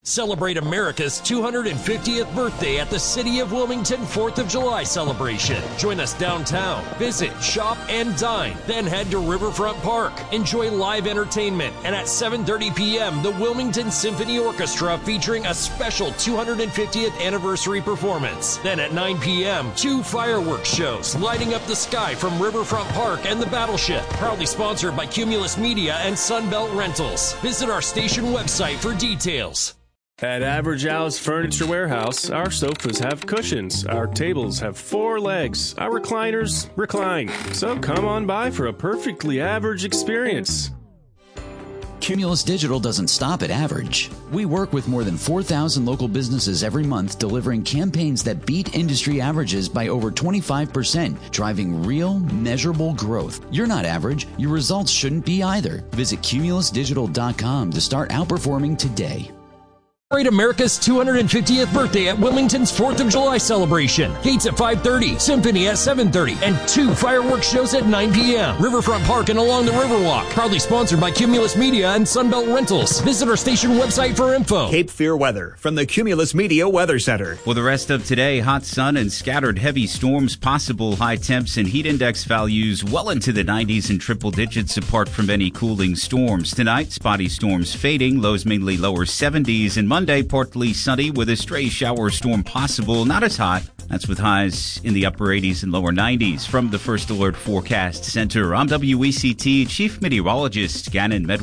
Celebrate America's 250th birthday at the City of Wilmington 4th of July celebration. Join us downtown. Visit, shop, and dine. Then head to Riverfront Park. Enjoy live entertainment. And at 7:30 p.m., the Wilmington Symphony Orchestra featuring a special 250th anniversary performance. Then at 9 p.m., 2 fireworks shows lighting up the sky from Riverfront Park and the Battleship. Proudly sponsored by Cumulus Media and Sunbelt Rentals. Visit our station website for details. At Average Al's Furniture Warehouse, our sofas have cushions, our tables have 4 legs, our recliners recline. So come on by for a perfectly average experience. Cumulus Digital doesn't stop at average. We work with more than 4,000 local businesses every month, delivering campaigns that beat industry averages by over 25%, driving real, measurable growth. You're not average. Your results shouldn't be either. Visit cumulusdigital.com to start outperforming today. Celebrate America's 250th birthday at Wilmington's 4th of July celebration. Gates at 5:30, Symphony at 7:30, and 2 fireworks shows at 9 p.m. Riverfront Park and along the Riverwalk. Proudly sponsored by Cumulus Media and Sunbelt Rentals. Visit our station website for info. Cape Fear weather from the Cumulus Media Weather Center. For the rest of today, hot sun and scattered heavy storms possible. High temps and heat index values well into the 90s and triple digits apart from any cooling storms. Tonight, spotty storms fading, lows mainly lower 70s, and Monday, partly sunny with a stray shower storm possible. Not as hot. That's with highs in the upper 80s and lower 90s. From the First Alert Forecast Center, I'm WECT Chief Meteorologist Gannon Medway.